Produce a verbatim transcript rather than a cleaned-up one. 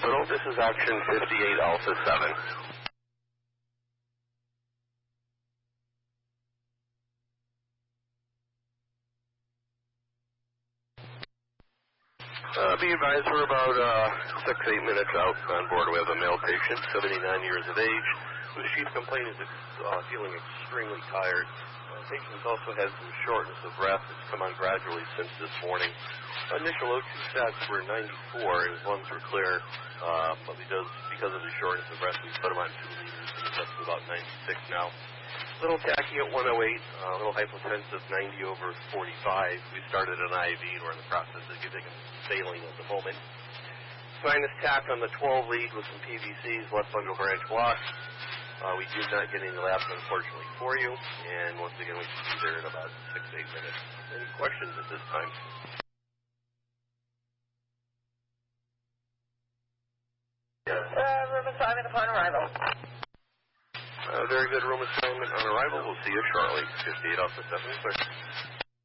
Hospital. This is Action fifty-eight Alpha seven. Uh, be advised, we're about uh, six, eight minutes out on board. We have a male patient, seventy-nine years of age, whose chief complaint is uh, feeling extremely tired. Uh, the patient also has some shortness of breath. It's come on gradually since this morning. Initial O two stats were ninety-four, and his lungs were clear, uh, but he does, because of the shortness of breath, we put him on two liters, and he's up to about ninety-six now. Little tachy at one oh eight, a uh, little hypotensive, ninety over forty-five. We started an I V, and we're in the process of giving him saline at the moment. Sinus tach on the twelve lead with some P V Cs, left bundle branch block. Uh, we did not get any labs, unfortunately, for you, and once again, we should be there in about six, eight minutes. Any questions at this time? Yes. Uh, room assignment upon arrival. Uh, very good room assignment on arrival. We'll see you shortly. fifty-eight Alpha seven, sir.